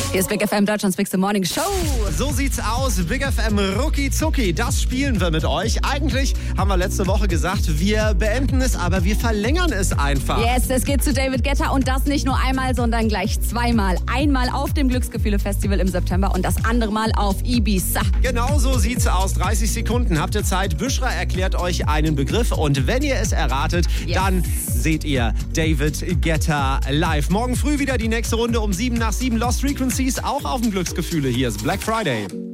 Hier ist Big FM, Deutschlands Big Morning Show. So sieht's aus. Big FM Rucki Zucki. Das spielen wir mit euch. Eigentlich haben wir letzte Woche gesagt, wir beenden es, aber wir verlängern es einfach. Yes, es geht zu David Guetta und das nicht nur einmal, sondern gleich zweimal. Einmal auf dem Glücksgefühle-Festival im September und das andere Mal auf Ibiza. Genau so sieht's aus. 30 Sekunden habt ihr Zeit. Büschra erklärt euch einen Begriff und wenn ihr es erratet, dann seht ihr David Guetta live. Morgen früh wieder die nächste Runde um 7 nach 7 Lost Frequencies, auch auf dem Glücksgefühle. Hier ist Black Friday.